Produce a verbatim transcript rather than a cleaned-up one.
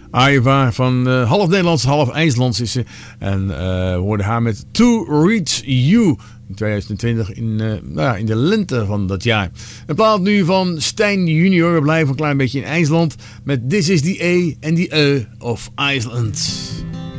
Aiva van uh, half Nederlands, half IJslands is ze. En uh, we hoorden haar met To Reach You in tweeduizend twintig in, uh, nou ja, in de lente van dat jaar. Een plaat nu van Stijn junior. We blijven een klein beetje in IJsland met This is the A and the E of Iceland.